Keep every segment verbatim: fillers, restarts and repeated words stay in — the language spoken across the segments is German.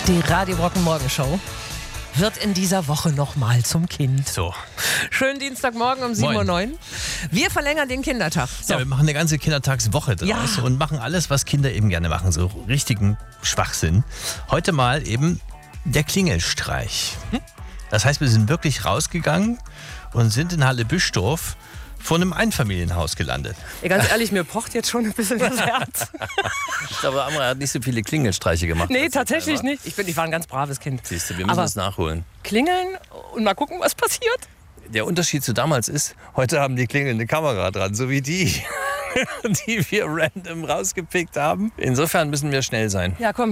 Die Radio Brocken Morgenshow wird in dieser Woche nochmal zum Kind. So. Schönen Dienstagmorgen um sieben Uhr neun. Wir verlängern den Kindertag. So. Ja, wir machen eine ganze Kindertagswoche draus Ja. und machen alles, was Kinder eben gerne machen, so richtigen Schwachsinn. Heute mal eben der Klingelstreich. Das heißt, wir sind wirklich rausgegangen und sind in Halle Büstorf vor einem Einfamilienhaus gelandet. Ey, ganz ehrlich, mir pocht jetzt schon ein bisschen das Herz. Ich glaube, Amra hat nicht so viele Klingelstreiche gemacht. Nee, als tatsächlich ich klein war. nicht. Ich, bin, ich war ein ganz braves Kind. Siehst du, wir müssen Aber es nachholen. klingeln und mal gucken, was passiert. Der Unterschied zu damals ist, heute haben die Klingel eine Kamera dran, so wie die, die wir random rausgepickt haben. Insofern müssen wir schnell sein. Ja, komm.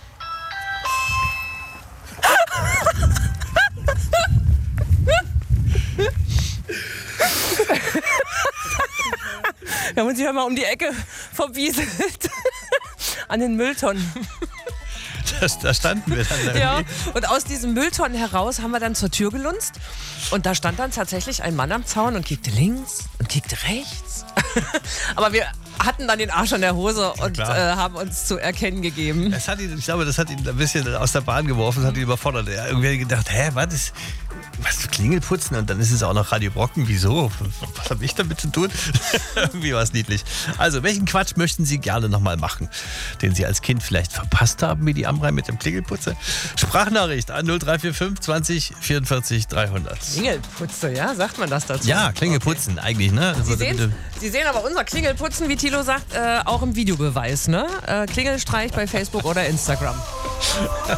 Wir haben uns hier mal um die Ecke verwieselt. An den Mülltonnen. Das, da standen wir dann. Ja, und aus diesen Mülltonnen heraus haben wir dann zur Tür gelunzt. Und da stand dann tatsächlich ein Mann am Zaun und kickte links und kickte rechts. Aber wir hatten dann den Arsch an der Hose und äh, klar. haben uns zu erkennen gegeben. Das hat ihn, ich glaube, das hat ihn ein bisschen aus der Bahn geworfen, das hat ihn überfordert. Er hat irgendwie gedacht, hä, was ist, was Klingelputzen? Und dann ist es auch noch Radio Brocken. Wieso? Was habe ich damit zu tun? Irgendwie war es niedlich. Also, welchen Quatsch möchten Sie gerne nochmal machen, den Sie als Kind vielleicht verpasst haben, wie die Amrei mit dem Klingelputzer? Sprachnachricht an null drei vier fünf zwanzig vierundvierzig dreihundert. Klingelputze, ja? Sagt man das dazu? Ja, Klingelputzen eigentlich, ne? Sie Also, sehen, Sie sehen aber unser Klingelputzen, wie Thilo sagt, äh, auch im Videobeweis. Ne? Äh, Klingelstreich bei Facebook oder Instagram.